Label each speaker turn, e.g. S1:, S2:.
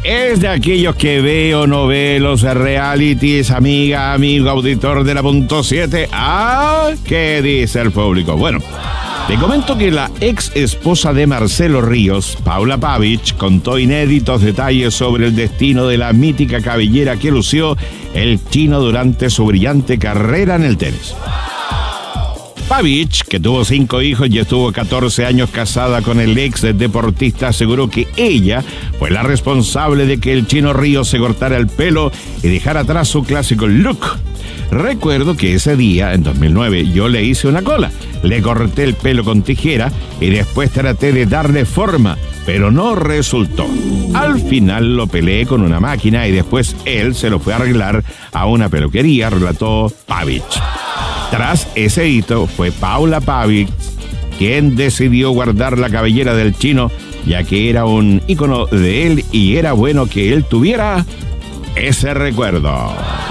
S1: es de aquellos que ve o no ve los realities, amiga, amigo, auditor de la punto 7. ¿Qué dice el público? Bueno, te comento que la ex esposa de Marcelo Ríos, Paula Pavic, contó inéditos detalles sobre el destino de la mítica cabellera que lució el chino durante su brillante carrera en el tenis. Pavic, que tuvo 5 hijos y estuvo 14 años casada con el ex deportista, aseguró que ella fue la responsable de que el chino Ríos se cortara el pelo y dejara atrás su clásico look. Recuerdo que ese día, en 2009, yo le hice una cola, le corté el pelo con tijera y después traté de darle forma, pero no resultó. Al final lo peleé con una máquina y después él se lo fue a arreglar a una peluquería, relató Pavic. Tras ese hito, fue Paula Pavic quien decidió guardar la cabellera del chino, ya que era un ícono de él y era bueno que él tuviera ese recuerdo.